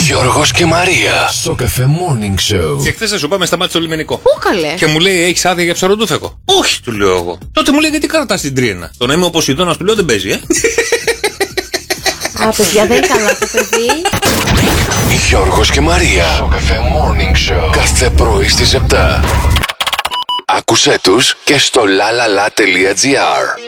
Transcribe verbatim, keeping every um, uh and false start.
Γιώργος και Μαρία στο Cafe Morning Show. Και χθες θα σου πάμε σταμάτησε το λιμενικό. Πού καλέ? Και μου λέει: έχεις άδεια για ψαροντούφεκο? Όχι, του λέω εγώ. Τότε μου λέει: γιατί κρατάς την τρίνα? Το να είμαι ο Ποσειδώνας, του λέω, δεν παίζει, ε. Α, παιδιά, δεν είναι καλά το παιδί. Γιώργος και Μαρία στο Cafe Morning Show. Κάθε πρωί στις επτά. Άκουσέ τους και στο lalala.gr.